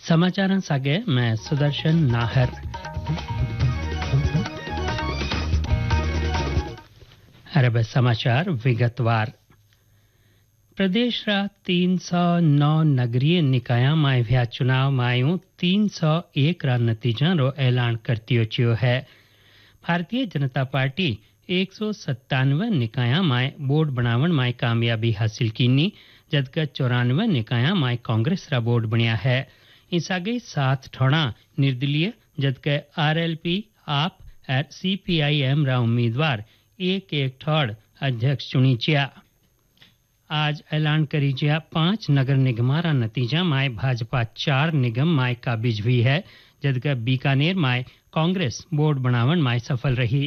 समाचारां सागे मैं सुदर्शन नाहर। अरब समाचार विगतवार। प्रदेश रा 309 नगरीय निकाया माय भ्या चुनाव मायूं 301 रा नतीजा रो ऐलान करतियो चियो है। Bharatiya Janata party 197 निकाया my board बनावन my कामयाबी हासिल कीनी, जबकि 94 निकाया माय कांग्रेस रा बोर्ड बनिया है। इसागे 7 ठोड़ा निर्दलीय, जबकि आरएलपी आप और सीपीआईएम रा उम्मीदवार एक ठोड़ अध्यक्ष चुनी चिया। आज ऐलान करी जिया 5 नगर निगम रा नतीजा माय भाजपा 4 निगम माय काबिज हुई है, जबकि Bikaner my Congress board बनावन my सफल रही।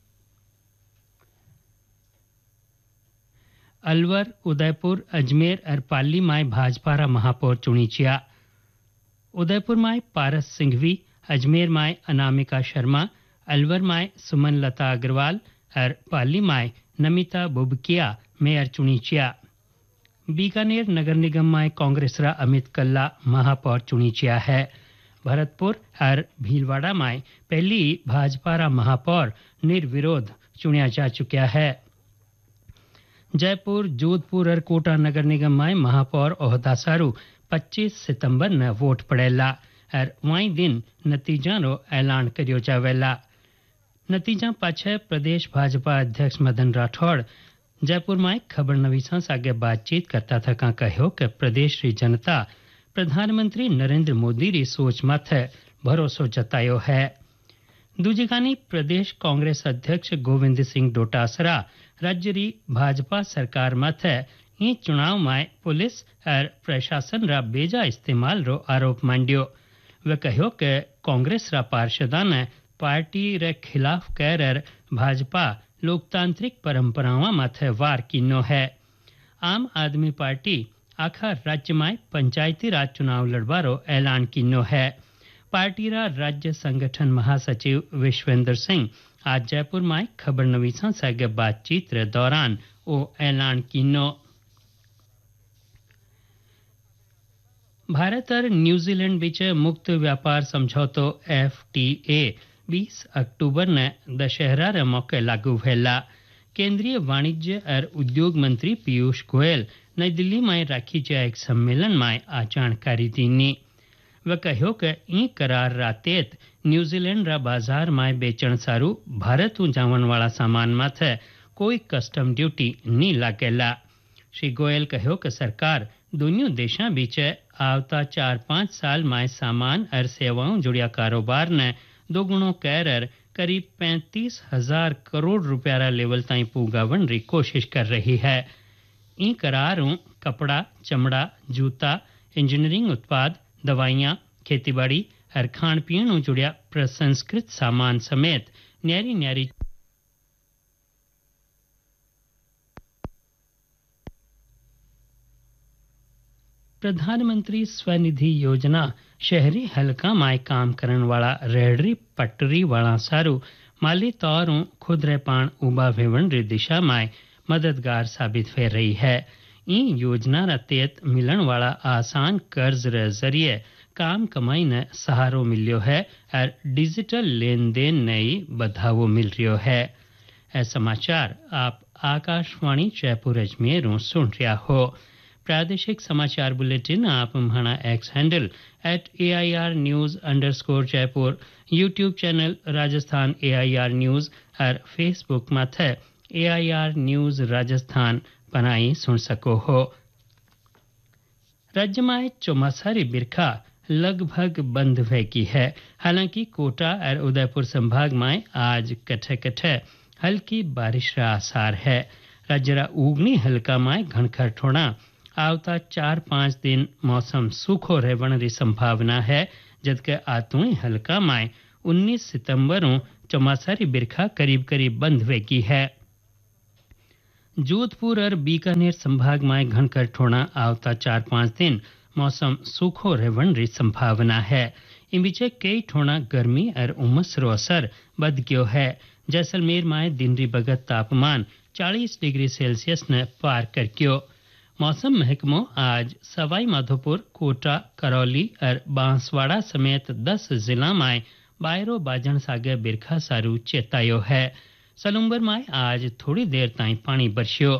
अलवर, उदयपुर, अजमेर और पाली माय भाजपा रा महापौर चुनी chia. Udaipur my Paras Singhvi, Ajmer my Anamika Sharma, Alwar my सुमन लता अग्रवाल और पाली माय नमिता बुबकिया मेयर चुनी chia. Bikaner Nagar Nigam my Congress रा अमित कल्ला महापौर चुनी चिया है। भरतपुर और भीलवाड़ा माय पहली भाजपा रा महापौर निर्विरोध चुनिया जा चुका है। जयपुर, जोधपुर और कोटा नगर निगम माय महापौर ओहदा सारू 25 सितंबर न वोट पड़ेला और वही दिन नतीजा रो ऐलान करियो जावेला। नतीजा पाछे प्रदेश भाजपा अध्यक्ष मदन राठौड़ जयपुर में खबर नवीसा आगे बातचीत करता था कहो कि प्रदेश री जनता प्रधानमंत्री नरेंद्र मोदी री सोच माथे भरोसो जतायो है। दूजी गानी प्रदेश कांग्रेस अध्यक्ष गोविंद सिंह डोटासरा राज्य री भाजपा सरकार माथे ई चुनाव में पुलिस और प्रशासन रा बेजा इस्तेमाल रो आरोप मांडियो। वे कहो कि कांग्रेस रा पार्षदा ने पार्टी रे खिलाफ कर भाजपा लोकतांत्रिक परंपराओं माथे वार किनो है। आम आदमी पार्टी आखिर राज्य में पंचायती राज चुनाव लड़वारो ऐलान किनो है। पार्टी रा राज्य संगठन महासचिव विश्वेंद्र सिंह आज जयपुर में खबर नवीसा से बातचीत रे दौरान ओ ऐलान किनो। भारत और न्यूजीलैंड बीच मुक्त व्यापार समझौतो FTA 20 अक्टूबर ने दशहरा रे मौके लागू भेला। केंद्रीय वाणिज्य और उद्योग मंत्री पीयूष गोयल नई दिल्ली में राखी जाए एक सम्मेलन में आ जानकारी दीनी। वे कहो कि ई करार रातेत न्यूजीलैंड रा बाजार में बेचण सारू भारत जावन वाला सामान माथे कोई कस्टम ड्यूटी नी लागेला। श्री गोयल कहो कि सरकार दोनों देशों बीच आवता 4-5 साल में सामान और सेवाओं जुड़िया कारोबार ने दोगुणों कर करीब 35,000 करोड़ रुपया रा लेवल ताई पुगावन री कोशिश कर रही है। ई करारों कपड़ा, चमड़ा, जूता, इंजीनियरिंग उत्पाद, दवाइयां, खेतीबाड़ी और खान पीन जुड़िया प्रसंस्कृत सामान समेत न्यारी प्रधानमंत्री स्वनिधि योजना शहरी हलका माय काम करन वाला रेहड़ी पटरी वाला सारू माली तौर खुद रे पान उबा भेवन री दिशा में मददगार साबित हो रही है। ई योजना रा तहत मिलन वाला आसान कर्ज रे जरिए काम कमाई ने सहारो मिलियो है और डिजिटल लेन देन नई बढ़ावो मिल रियो है। ऐ समाचार आप आकाशवाणी जयपुर अजमेर सुन रहा हो। प्रादेशिक समाचार बुलेटिन आप हमारा x handle @AIR_News_Jaipur, YouTube channel Rajasthan AIR news और फेसबुक माथे AIR न्यूज राजस्थान बनाई सुन सको हो। राज्य में चौमासारी बिरखा लगभग बंद होगी है। हालांकि कोटा और उदयपुर संभाग में आज कठे हल्की बारिश का आसार है। राज्य रा उगनी हल्का में घनखर ठोड़ा आवता 4-5 दिन मौसम सूखो रहने की संभावना है, जबकि आतुई हल्का में 19 सितंबर चौमासारी बिरखा करीब बंद होगी है। जोधपुर और बीकानेर संभाग में घनकर ठोड़ा आवता 4-5 दिन मौसम सूखो रहने की संभावना है। इन बीचे कई ठोड़ा गर्मी और उमस रो असर बद गयो है। जैसलमेर में दिन री बगत तापमान 40 डिग्री सेल्सियस ने पार कर गयो। मौसम महकमो आज सवाई माधोपुर, कोटा, करौली और बांसवाड़ा समेत 10 जिला में बायरो बाजन सागे बिरखा सारू चेतायो है। सलुंबर में आज थोड़ी देर ताईं पानी बरस्यो।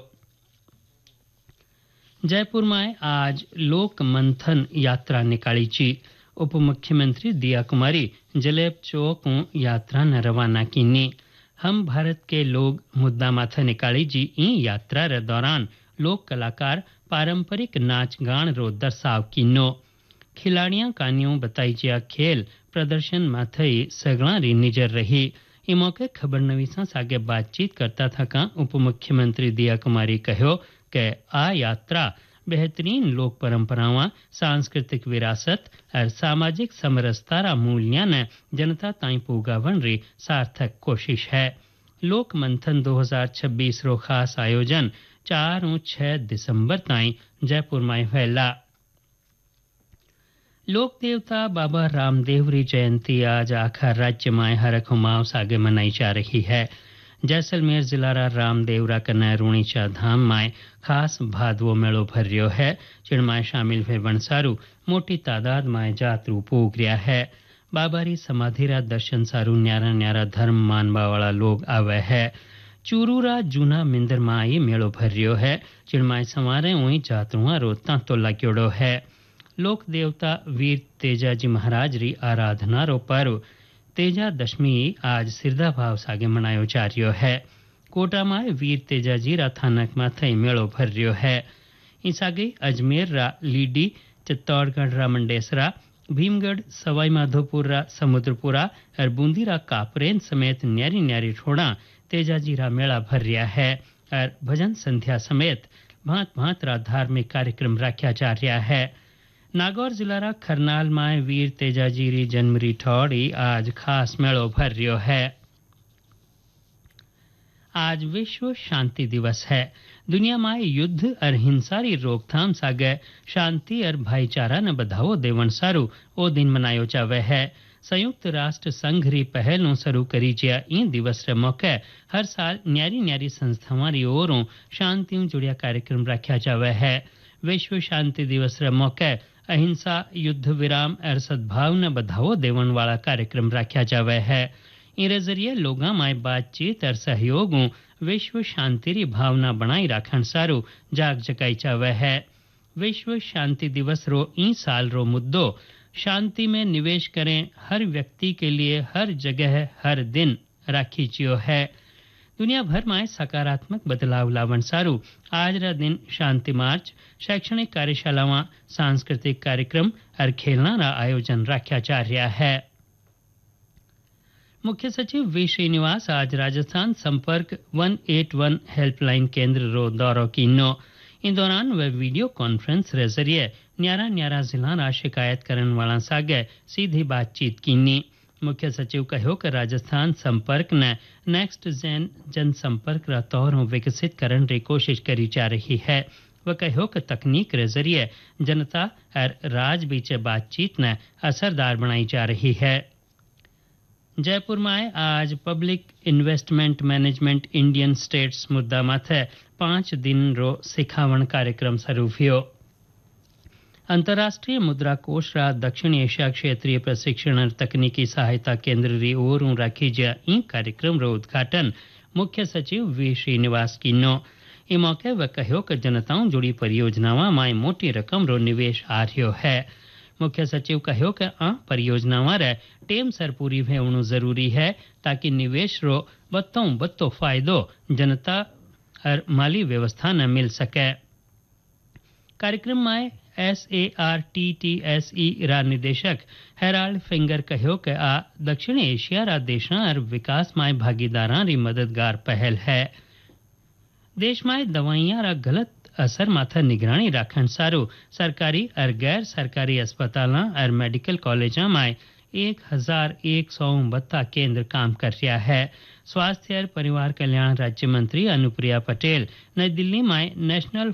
जयपुर में आज लोक मंथन यात्रा निकाली ची। उप मुख्यमंत्री दिया कुमारी जलेब चौक यात्रा न रवाना कीनी। हम भारत के लोग मुद्दा माथा निकाली जी ई यात्रा रे दौरान लोक कलाकार पारंपरिक नाच गान रो दर्शाव कीनो। खिलाड़ियां कानियों बताई जिया खेल प्रदर्शन माथई सगला री निजर रही। ई मौके खबर नवीसा सागे बातचीत करता था का उप मुख्यमंत्री दिया कुमारी कहो कि आ यात्रा बेहतरीन लोक परंपरावां, सांस्कृतिक विरासत और सामाजिक समरसता मूल्यों ने जनता ताईं पुगावण री सार्थक कोशिश है। लोक मंथन 2026 रो खास आयोजन 4 और 6 दिसंबर ताईं जयपुर में हुएला। लोक देवता बाबा रामदेव री जयंती आज आखा राज्य में हरखुमाव सागे मनाई जा रही है। जैसलमेर जिला रा रामदेवरा कन्या रूणीचा धाम में खास भादवो मेळो भर्यो है, जिनमें शामिल हुए वनसारू मोटी तादाद में जातरू पूग रहा है। बाबारी समाधि रा दर्शन सारू न्यारा न्यारा धर्म मानवा वाला लोग आवे है। चूरूरा जूना मिंदर में मेळो भर्यो है, जिनमें सवारे हुई जातरुआ रो तांतो लाग्योड़ो है। लोक देवता वीर तेजाजी महाराज री आराधना रो पर्व तेजा दशमी आज सिरदा भाव सागे मनायो जा रह्यो है। कोटा में वीर तेजाजी रा थानक में थई मेळो भर्यो है। इसागे अजमेर रा लीडी, चित्तौड़गढ़ रा मंडेसरा, भीमगढ़ सवाई माधोपुर रा समुद्रपुरा और बूंदी रा कापरेन समेत न्यारी न्यारी ठोड़ा तेजाजी रा मेला भर्या है और भजन संध्या समेत भांत भांत रा धार्मिक कार्यक्रम रखा जा रहा है। नागौर जिला रा खरनाल में वीर तेजाजी री जन्मरी ठौड़ी आज खास मेळो भर्यो है। आज विश्व शांति दिवस है। दुनिया में युद्ध और हिंसा री रोकथाम सागे शांति और भाईचारा ने बढ़ावो देवण सारू ओ दिन मनायो जावे है। संयुक्त राष्ट्र संघ री पहलों शुरू करी जिया ई दिवस रे मौके हर साल न्यारी न्यारी संस्थावां री ओरों शांति जुड़िया कार्यक्रम रखा जावे है। विश्व शांति दिवस रे मौके अहिंसा, युद्ध विराम और सद्भाव ने बढ़ावो देवन वाला कार्यक्रम रखा जावे है। इनके जरिए लोगों में बातचीत और सहयोग विश्व शांति री भावना बनाई रखन सारू जाग जगाई जावे है। विश्व शांति दिवस रो ई साल रो मुद्दो शांति में निवेश करें, हर व्यक्ति के लिए हर जगह हर दिन राखी जियो है। दुनिया भर में सकारात्मक बदलाव लावन सारू आज रा दिन शांति मार्च, शैक्षणिक कार्यशालावां, सांस्कृतिक कार्यक्रम और खेलना रा आयोजन रखा जा रहा है। मुख्य सचिव वी श्रीनिवास आज राजस्थान संपर्क 181 हेल्पलाइन केंद्र रो दौरो कीनो। इन दौरान वे वीडियो कॉन्फ्रेंस रे जरिए न्यारा न्यारा जिला रा शिकायत करन वाला सागे सीधी बातचीत कीनी। मुख्य सचिव कहो कि राजस्थान संपर्क ने नेक्स्ट जेन जनसंपर्क रा तौर विकसित करने की कोशिश करी जा रही है। वह कहो कि तकनीक रे जरिए जनता और राज बीच बातचीत ने असरदार बनाई जा रही है। जयपुर में आज public investment management Indian states मुद्दा माथे 5 दिन रो सिखावण कार्यक्रम शुरू हुयो। अंतर्राष्ट्रीय मुद्रा कोष रा दक्षिण एशिया क्षेत्रीय प्रशिक्षण और तकनीकी सहायता केंद्र री ओर रखी जा ई कार्यक्रम रो उद्घाटन मुख्य सचिव वी श्रीनिवास कीनो। ई मौके वह कहो कि जनताओं जुड़ी परियोजनावां में मोटी रकम रो निवेश आ रह्यो है। मुख्य सचिव कहो कि आ परियोजनावां रे टेम सर पूरी होवणु जरूरी है ताकि निवेश रो बत्तो फायदो जनता और माली व्यवस्था न मिल सके। कार्यक्रम में SARTTSE रा निदेशक हेराल्ड फिंगर कहो कि आ दक्षिण एशिया रा देशा और विकास में भागीदारां री मददगार पहल है। देश में दवाइयां रा गलत असर माथा निगरानी राखण सारू सरकारी और गैर सरकारी अस्पतालों और मेडिकल कॉलेजों में 1152 केंद्र काम कर रहा है। स्वास्थ्य और परिवार कल्याण राज्य मंत्री अनुप्रिया पटेल नई दिल्ली में नेशनल